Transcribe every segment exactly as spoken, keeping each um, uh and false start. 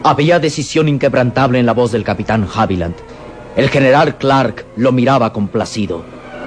Había decisión inquebrantable en la voz del capitán Haviland. El general Clark lo miraba complacido.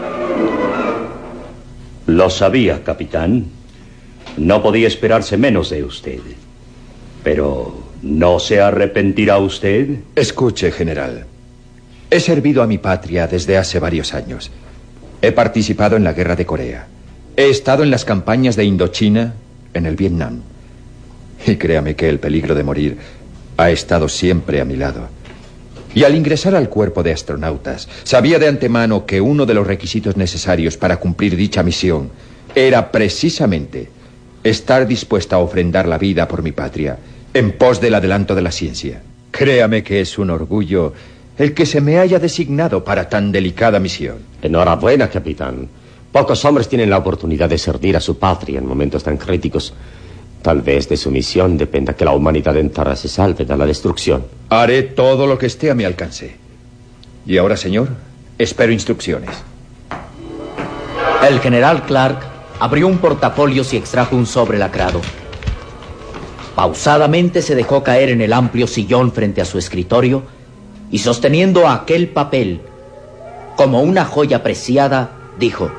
Lo sabía, capitán. No podía esperarse menos de usted. Pero, ¿no se arrepentirá usted? Escuche, general. He servido a mi patria desde hace varios años. He participado en la guerra de Corea. He estado en las campañas de Indochina, en el Vietnam. Y créame que el peligro de morir ha estado siempre a mi lado. Y al ingresar al cuerpo de astronautas, sabía de antemano que uno de los requisitos necesarios para cumplir dicha misión era precisamente estar dispuesta a ofrendar la vida por mi patria en pos del adelanto de la ciencia. Créame que es un orgullo el que se me haya designado para tan delicada misión. Enhorabuena, capitán. Pocos hombres tienen la oportunidad de servir a su patria en momentos tan críticos. Tal vez de su misión dependa que la humanidad entera se salve de la destrucción. Haré todo lo que esté a mi alcance. Y ahora, señor, espero instrucciones. El general Clark abrió un portafolios y extrajo un sobre lacrado. Pausadamente se dejó caer en el amplio sillón frente a su escritorio y, sosteniendo aquel papel como una joya preciada, dijo: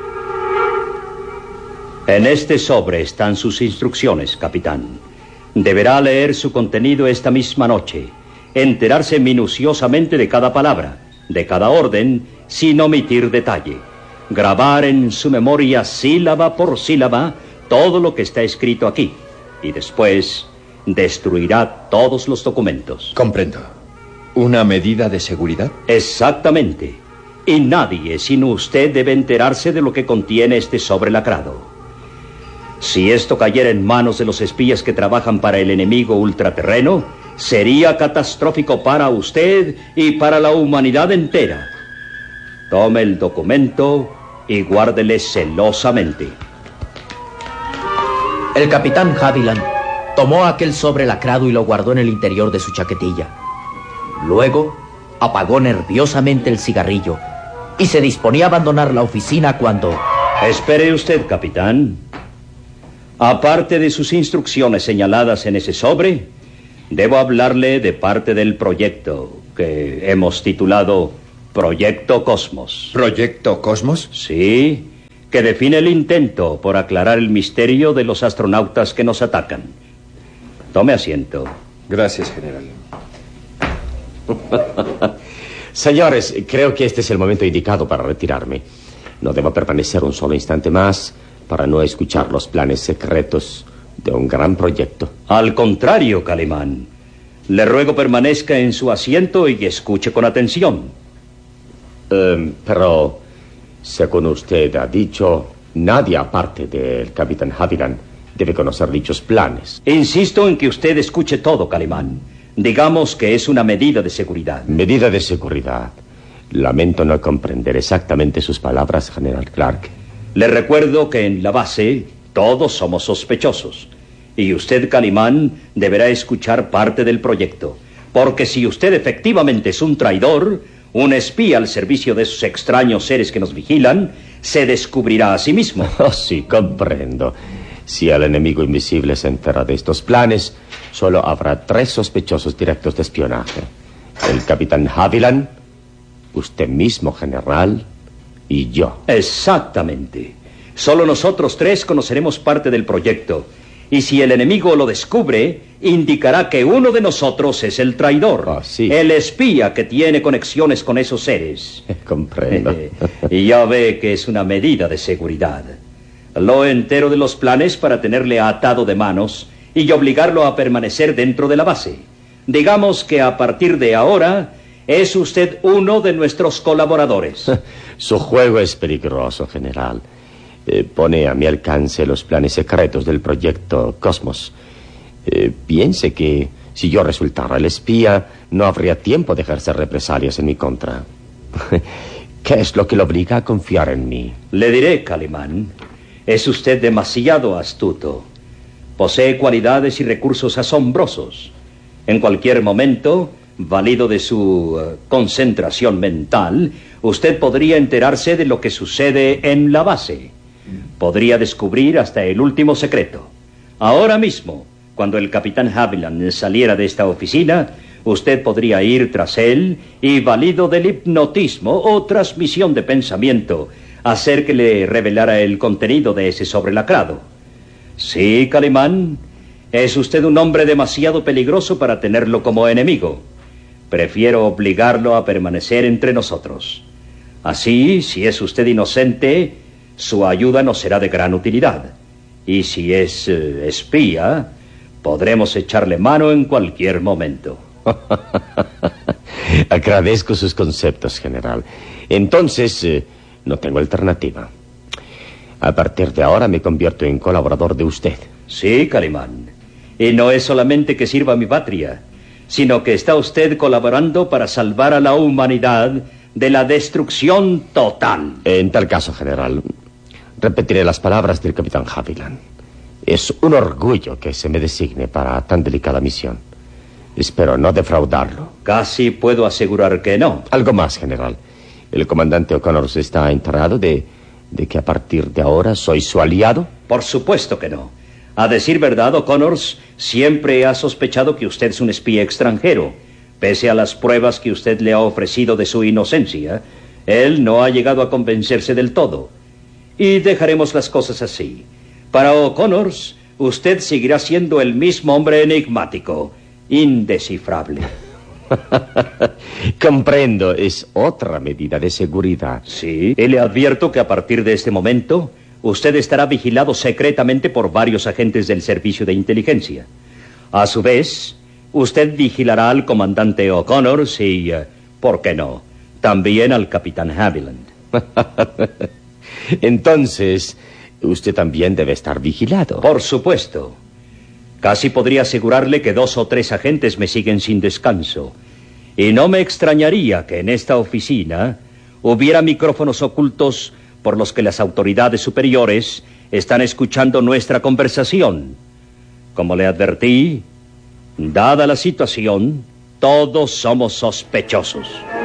En este sobre están sus instrucciones, capitán. Deberá leer su contenido esta misma noche, enterarse minuciosamente de cada palabra, de cada orden, sin omitir detalle. Grabar en su memoria sílaba por sílaba todo lo que está escrito aquí. Y después destruirá todos los documentos. Comprendo. ¿Una medida de seguridad? Exactamente. Y nadie, sino usted, debe enterarse de lo que contiene este sobre lacrado. Si esto cayera en manos de los espías que trabajan para el enemigo ultraterreno, sería catastrófico para usted y para la humanidad entera. Tome el documento y guárdele celosamente. El capitán Haviland tomó aquel sobre lacrado y lo guardó en el interior de su chaquetilla. Luego apagó nerviosamente el cigarrillo y se disponía a abandonar la oficina cuando... Espere usted, capitán. Aparte de sus instrucciones señaladas en ese sobre, debo hablarle de parte del proyecto que hemos titulado Proyecto Cosmos. ¿Proyecto Cosmos? Sí, que define el intento por aclarar el misterio de los astronautas que nos atacan. Tome asiento. Gracias, general. Señores, creo que este es el momento indicado para retirarme. No debo permanecer un solo instante más para no escuchar los planes secretos de un gran proyecto. Al contrario, Calimán. Le ruego permanezca en su asiento y escuche con atención. Um, pero, según usted ha dicho, nadie aparte del capitán Haviland debe conocer dichos planes. Insisto en que usted escuche todo, Calimán. Digamos que es una medida de seguridad. Medida de seguridad. Lamento no comprender exactamente sus palabras, general Clark. Le recuerdo que en la base todos somos sospechosos. Y usted, Calimán, deberá escuchar parte del proyecto. Porque si usted efectivamente es un traidor, un espía al servicio de esos extraños seres que nos vigilan, se descubrirá a sí mismo. Oh, sí, comprendo. Si el enemigo invisible se entera de estos planes, solo habrá tres sospechosos directos de espionaje. El capitán Haviland, usted mismo, general, y yo. Exactamente. Solo nosotros tres conoceremos parte del proyecto. Y si el enemigo lo descubre, indicará que uno de nosotros es el traidor. Oh, sí. El espía que tiene conexiones con esos seres. Comprendo. Y ya ve que es una medida de seguridad. Lo entero de los planes para tenerle atado de manos y obligarlo a permanecer dentro de la base. Digamos que a partir de ahora es usted uno de nuestros colaboradores. Su juego es peligroso, general. Eh, pone a mi alcance los planes secretos del proyecto Cosmos. Eh, piense que si yo resultara el espía, no habría tiempo de ejercer represalias en mi contra. ¿Qué es lo que lo obliga a confiar en mí? Le diré, Calimán. Es usted demasiado astuto. Posee cualidades y recursos asombrosos. En cualquier momento, válido de su uh, concentración mental, usted podría enterarse de lo que sucede en la base. Podría descubrir hasta el último secreto. Ahora mismo, Cuando el capitán Haviland saliera de esta oficina, usted podría ir tras él y, valido del hipnotismo o transmisión de pensamiento, hacer que le revelara el contenido de ese sobrelacrado. Sí, Calimán, es usted un hombre demasiado peligroso para tenerlo como enemigo. Prefiero obligarlo a permanecer entre nosotros. Así, si es usted inocente, su ayuda nos será de gran utilidad. Y si es eh, espía, podremos echarle mano en cualquier momento. Agradezco sus conceptos, general. Entonces, eh, no tengo alternativa. A partir de ahora me convierto en colaborador de usted. Sí, Calimán. Y no es solamente que sirva a mi patria, sino que está usted colaborando para salvar a la humanidad de la destrucción total. En tal caso, general, repetiré las palabras del capitán Haviland. Es un orgullo que se me designe para tan delicada misión. Espero no defraudarlo. Casi puedo asegurar que no. Algo más, general. El comandante O'Connor está enterado de, de que a partir de ahora soy su aliado. Por supuesto que no. A decir verdad, O'Connor siempre ha sospechado que usted es un espía extranjero. Pese a las pruebas que usted le ha ofrecido de su inocencia, él no ha llegado a convencerse del todo. Y dejaremos las cosas así. Para O'Connor, usted seguirá siendo el mismo hombre enigmático, indescifrable. Comprendo, es otra medida de seguridad. Sí, y le advierto que a partir de este momento, usted estará vigilado secretamente por varios agentes del servicio de inteligencia. A su vez, usted vigilará al comandante O'Connor y, uh, ¿por qué no?, también al capitán Haviland. Entonces, usted también debe estar vigilado. Por supuesto. Casi podría asegurarle que dos o tres agentes me siguen sin descanso. Y no me extrañaría que en esta oficina hubiera micrófonos ocultos por los que las autoridades superiores están escuchando nuestra conversación. Como le advertí, dada la situación, todos somos sospechosos.